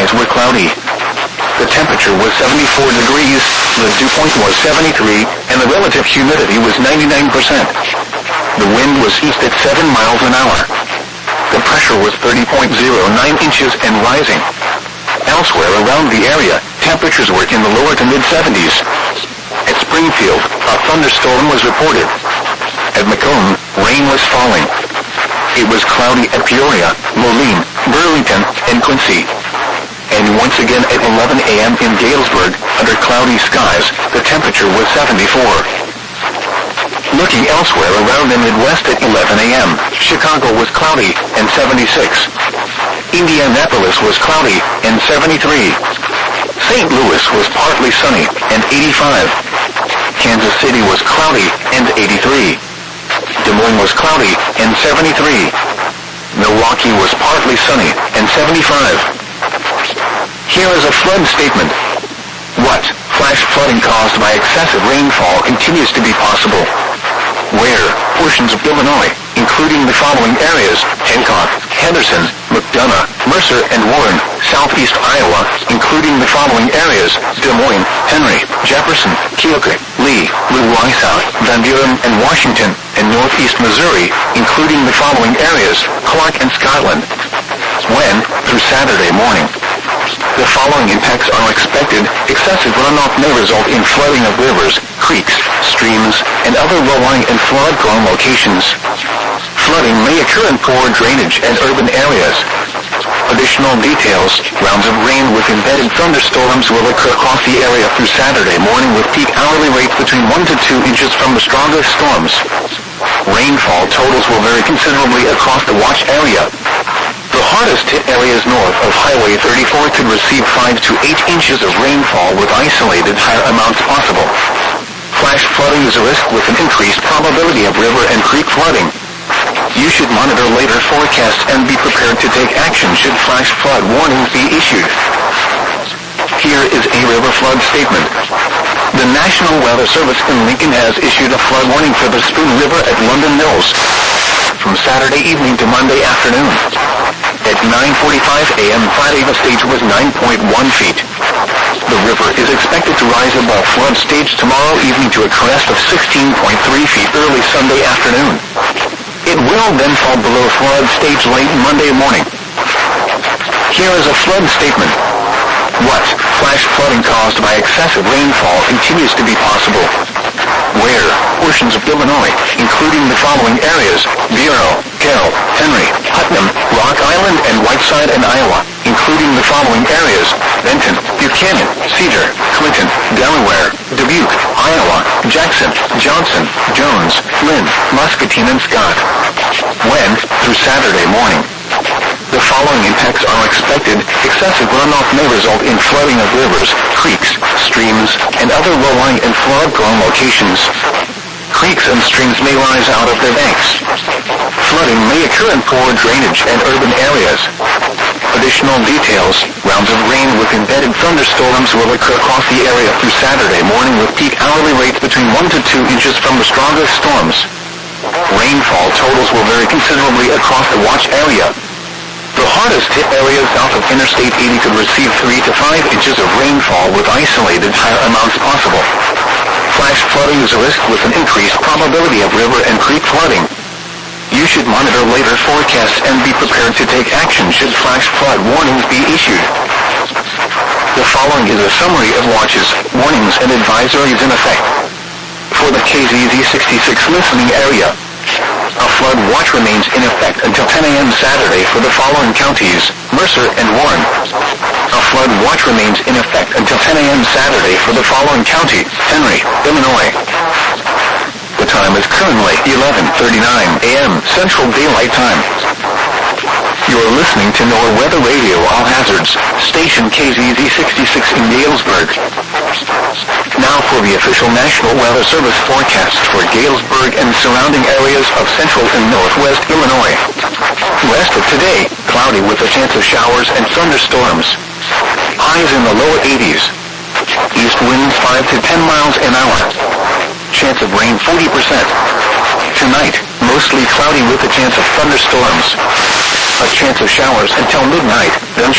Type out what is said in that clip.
skies were cloudy. The temperature was 74 degrees, the dew point was 73, and the relative humidity was 99%. The wind was east at 7 miles an hour. The pressure was 30.09 inches and rising. Elsewhere around the area, temperatures were in the lower to mid-70s. At Springfield, a thunderstorm was reported. At Macomb, rain was falling. It was cloudy at Peoria, Moline, Burlington, and Quincy. And once again at 11 a.m. in Galesburg, under cloudy skies, the temperature was 74. Looking elsewhere around the Midwest at 11 a.m., Chicago was cloudy and 76. Indianapolis was cloudy and 73. St. Louis was partly sunny and 85. Kansas City was cloudy and 83. Des Moines was cloudy and 73. Milwaukee was partly sunny and 75. Here is a flood statement. What? Flash flooding caused by excessive rainfall continues to be possible. Where? Portions of Illinois, including the following areas: Hancock, Henderson, McDonough, Mercer, and Warren. Southeast Iowa, including the following areas: Des Moines, Henry, Jefferson, Keokuk, Lee, Lewisau, Van Buren, and Washington. And Northeast Missouri, including the following areas: Clark and Scotland. When? Through Saturday morning. The following impacts are expected. Excessive runoff may result in flooding of rivers, creeks, streams, and other low-lying and flood-prone locations. Flooding may occur in poor drainage and urban areas. Additional details: rounds of rain with embedded thunderstorms will occur across the area through Saturday morning with peak hourly rates between 1 to 2 inches from the strongest storms. Rainfall totals will vary considerably across the watch area. The hardest hit areas north of Highway 34 could receive 5 to 8 inches of rainfall with isolated higher amounts possible. Flash flooding is a risk with an increased probability of river and creek flooding. You should monitor later forecasts and be prepared to take action should flash flood warnings be issued. Here is a river flood statement. The National Weather Service in Lincoln has issued a flood warning for the Spoon River at London Mills from Saturday evening to Monday afternoon. At 9:45 a.m. Friday, the stage was 9.1 feet. The river is expected to rise above flood stage tomorrow evening to a crest of 16.3 feet early Sunday afternoon. It will then fall below flood stage late Monday morning. Here is a flood statement. What? Flash flooding caused by excessive rainfall continues to be possible. Where? Portions of Illinois, including the following areas: Bureau, Carroll, Henry, Putnam, Rock Island, and Whiteside, and Iowa, including the following areas: Benton, Buchanan, Cedar, Clinton, Delaware, Dubuque, Iowa, Jackson, Johnson, Jones, Lynn, Muscatine, and Scott. When? Through Saturday morning. The following impacts are expected. Excessive runoff may result in flooding of rivers, creeks, streams, and other low-lying and flood-prone locations. Creeks and streams may rise out of their banks. Flooding may occur in poor drainage and urban areas. Additional details: rounds of rain with embedded thunderstorms will occur across the area through Saturday morning with peak hourly rates between 1 to 2 inches from the strongest storms. Rainfall totals will vary considerably across the watch area. The hardest hit areas south of Interstate 80 could receive 3 to 5 inches of rainfall with isolated higher amounts possible. Flash flooding is a risk with an increased probability of river and creek flooding. You should monitor later forecasts and be prepared to take action should flash flood warnings be issued. The following is a summary of watches, warnings, and advisories in effect. For the KZZ 66 listening area, a flood watch remains in effect until 10 a.m. Saturday for the following counties: Mercer and Warren. A flood watch remains in effect until 10 a.m. Saturday for the following county: Henry, Illinois. The time is currently 11:39 a.m. Central Daylight Time. You're listening to NOAA Weather Radio All Hazards, station KZZ 66 in Galesburg. Now for the official National Weather Service forecast for Galesburg and surrounding areas of central and northwest Illinois. West of today, cloudy with a chance of showers and thunderstorms. Highs in the lower 80s. East winds 5 to 10 miles an hour. Chance of rain 40%. Tonight, mostly cloudy with a chance of thunderstorms. A chance of showers until midnight, then